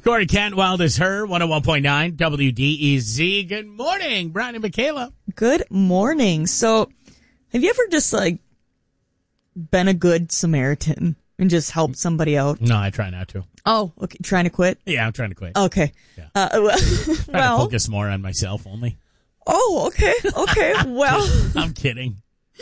Corey Cantwell is her, 101.9 WDEZ. Good morning, Brian and Michaela. Good morning. So, have you ever just, been a good Samaritan and just helped somebody out? No, I try not to. Oh, okay. Trying to quit? Yeah, I'm trying to quit. Okay. Yeah. Well, Trying to focus more on myself only. Oh, okay. Okay. Well, I'm kidding.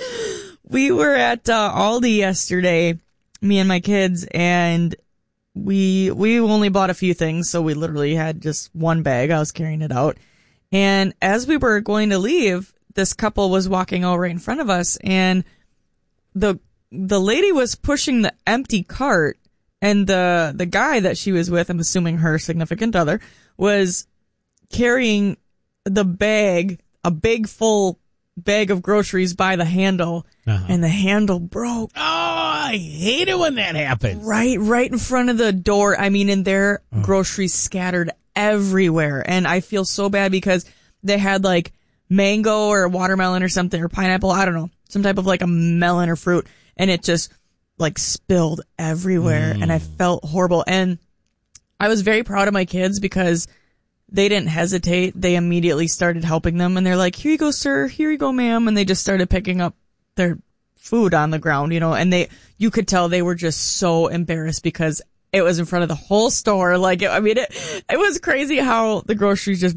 We were at Aldi yesterday, me and my kids, and we only bought a few things, so we literally had just one bag. I was carrying it out. And as we were going to leave, this couple was walking out right in front of us, and the lady was pushing the empty cart, and the guy that she was with, I'm assuming her significant other, was carrying the bag, a big full bag of groceries by the handle, and the handle broke. Oh, I hate it when that happens. Right in front of the door. I mean, and their groceries scattered everywhere. And I feel so bad because they had mango or watermelon or something, or pineapple, I don't know, some type of a melon or fruit, and it just spilled everywhere. And I felt horrible. And I was very proud of my kids because they didn't hesitate. They immediately started helping them, and they're like, "Here you go, sir. Here you go, ma'am." And they just started picking up their food on the ground, and you could tell they were just so embarrassed because it was in front of the whole store. It was crazy how the groceries just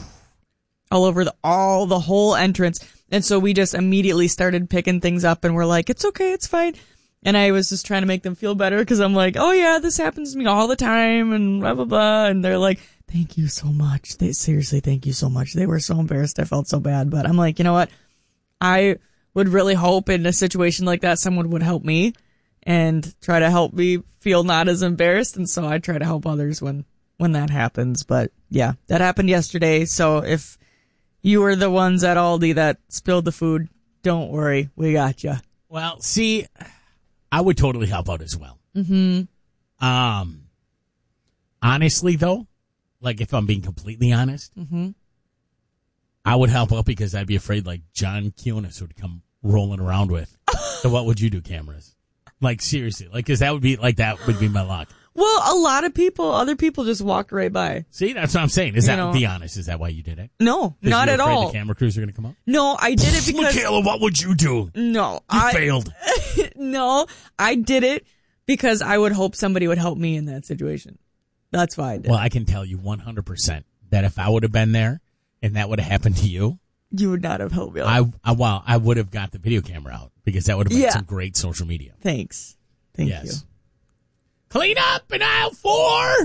all over the whole entrance. And so we just immediately started picking things up, and we're like, "It's okay. It's fine." And I was just trying to make them feel better because I'm like, "Oh yeah, this happens to me all the time," and blah, blah, blah. And they're like, "Thank you so much." Seriously, thank you so much. They were so embarrassed. I felt so bad. But I'm like, you know what? I would really hope in a situation like that, someone would help me and try to help me feel not as embarrassed. And so I try to help others when that happens. But yeah, that happened yesterday. So if you were the ones at Aldi that spilled the food, don't worry. We got you. Well, see, I would totally help out as well. Honestly, though, if I'm being completely honest, I would help out because I'd be afraid John Cunis would come rolling around with. So what would you do, cameras? Seriously, because that would be my luck. Well, a lot of other people just walked right by. See, that's what I'm saying. Be honest, is that why you did it? No, not at all. The camera crews are going to come up? No, I did it because... Michaela, what would you do? No, You failed. No, I did it because I would hope somebody would help me in that situation. That's why I did. Well, I can tell you 100% that if I would have been there and that would have happened to you, you would not have helped me. I would have got the video camera out because that would have been some great social media. Thanks. Thank you. Clean up in aisle 4.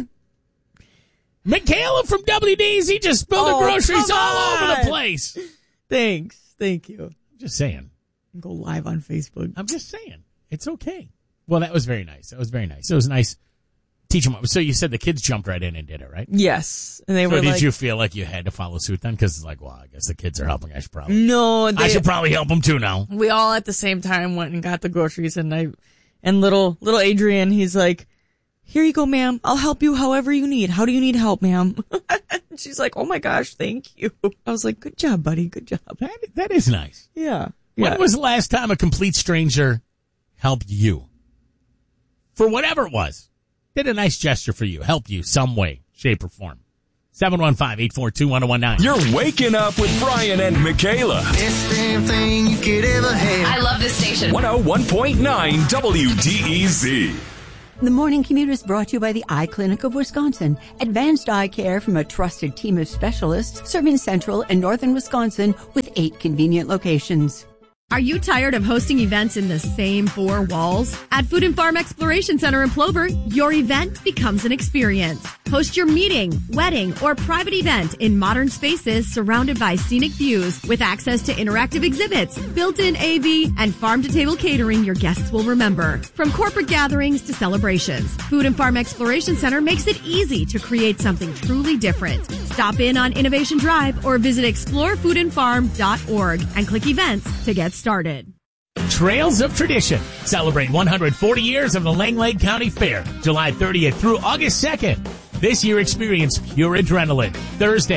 Michaela from WDZ just spilled the groceries all over the place. Thanks. Thank you. I'm just saying. Go live on Facebook. I'm just saying. It's okay. Well, that was very nice. It was nice. Teach them. So you said the kids jumped right in and did it, right? Yes. And they were did you feel like you had to follow suit then? Because it's I guess the kids are helping. I should probably help them too now. We all at the same time went and got the groceries, and little Adrian, he's like, "Here you go, ma'am. I'll help you however you need. How do you need help, ma'am?" She's like, "Oh my gosh, thank you." I was like, "Good job, buddy. Good job." That is nice. Yeah. When was the last time a complete stranger helped you? For whatever it was. Did a nice gesture for you, helped you some way, shape, or form. 715-842-1019. You're waking up with Brian and Michaela. Best damn thing you could ever have. I love this station. 101.9 WDEZ. The Morning Commute is brought to you by the Eye Clinic of Wisconsin. Advanced eye care from a trusted team of specialists serving central and northern Wisconsin with 8 convenient locations. Are you tired of hosting events in the same 4 walls? At Food and Farm Exploration Center in Plover, your event becomes an experience. Host your meeting, wedding, or private event in modern spaces surrounded by scenic views with access to interactive exhibits, built-in AV, and farm-to-table catering your guests will remember. From corporate gatherings to celebrations, Food and Farm Exploration Center makes it easy to create something truly different. Stop in on Innovation Drive or visit explorefoodandfarm.org and click events to get started. Trails of Tradition. Celebrate 140 years of the Langlade County Fair, July 30th through August 2nd. This year experience pure adrenaline. Thursday,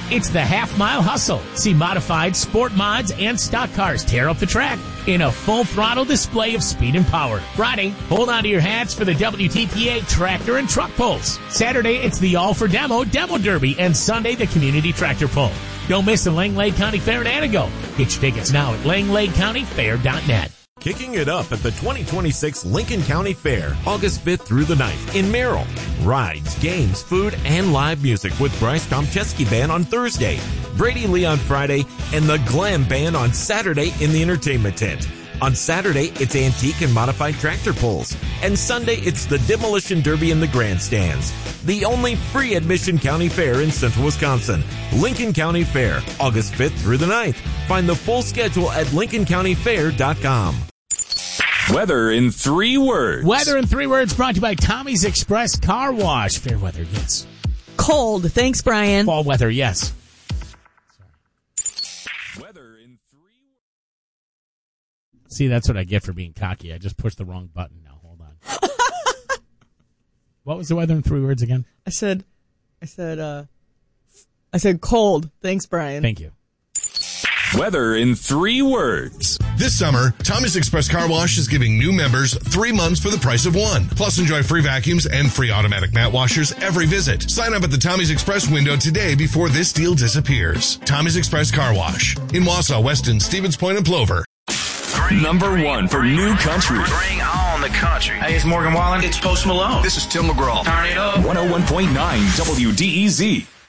it's the Half Mile Hustle. See modified, sport mods, and stock cars tear up the track in a full throttle display of speed and power. Friday, hold on to your hats for the WTTA tractor and truck pulls. Saturday, it's the All for Demo Derby, and Sunday, the Community Tractor Pull. Don't miss the Langlade County Fair at Antigo. Get your tickets now at langladecountyfair.net. Kicking it up at the 2026 Lincoln County Fair, August 5th through the 9th in Merrill. Rides, games, food, and live music with Bryce Tomczewski Band on Thursday, Brady Lee on Friday, and the Glam Band on Saturday in the entertainment tent. On Saturday, it's antique and modified tractor pulls. And Sunday, it's the Demolition Derby in the grandstands. The only free admission county fair in central Wisconsin. Lincoln County Fair, August 5th through the 9th. Find the full schedule at lincolncountyfair.com. Weather in 3 words. Weather in 3 words brought to you by Tommy's Express Car Wash. Fair weather, yes. Cold. Thanks, Brian. Fall weather, yes. Weather in 3 See, that's what I get for being cocky. I just pushed the wrong button. Now, hold on. What was the weather in 3 words again? I said cold. Thanks, Brian. Thank you. Weather in 3 words. This summer, Tommy's Express Car Wash is giving new members 3 months for the price of 1. Plus, enjoy free vacuums and free automatic mat washers every visit. Sign up at the Tommy's Express window today before this deal disappears. Tommy's Express Car Wash in Wausau, Weston, Stevens Point, and Plover. Number 1 for new country. Bring on the country. Hey, it's Morgan Wallen. It's Post Malone. This is Tim McGraw. Turn it up. 101.9 WDEZ.